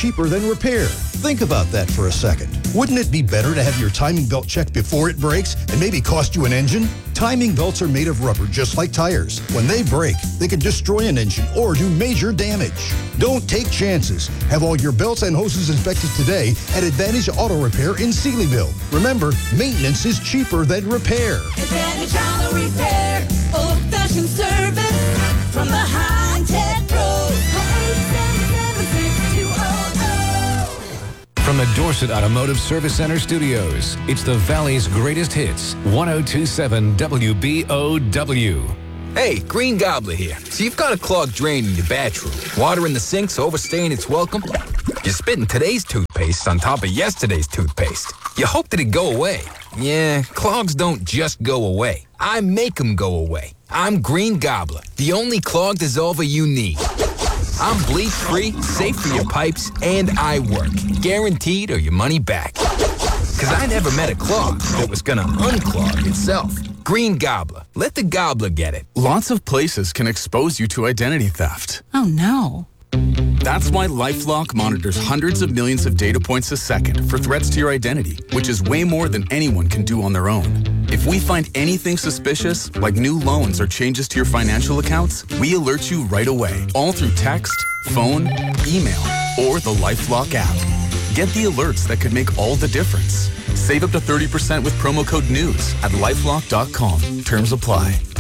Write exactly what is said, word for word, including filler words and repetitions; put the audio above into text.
cheaper than repair. Think about that for a second. Wouldn't it be better to have your timing belt checked before it breaks and maybe cost you an engine? Timing belts are made of rubber just like tires. When they break, they can destroy an engine or do major damage. Don't take chances. Have all your belts and hoses inspected today at Advantage Auto Repair in Sealyville. Remember, maintenance is cheaper than repair. Advantage Auto Repair. Old-fashioned service from the high-tech pros. From the Dorset Automotive Service Center studios, it's the Valley's greatest hits, one oh two point seven W B O W. Hey, Green Gobbler here. So you've got a clogged drain in your bathroom. Water in the sink's overstaying its welcome. You're spitting today's toothpaste on top of yesterday's toothpaste. You hope that it go away. Yeah, clogs don't just go away. I make them go away. I'm Green Gobbler, the only clog dissolver you need. I'm bleach-free, safe for your pipes, and I work. Guaranteed or your money back. Because I never met a clog that was going to unclog itself. Green Gobbler. Let the gobbler get it. Lots of places can expose you to identity theft. Oh, no. That's why LifeLock monitors hundreds of millions of data points a second for threats to your identity, which is way more than anyone can do on their own. If we find anything suspicious, like new loans or changes to your financial accounts, we alert you right away, all through text, phone, email, or the LifeLock app. Get the alerts that could make all the difference. Save up to thirty percent with promo code NEWS at lifelock dot com. Terms apply.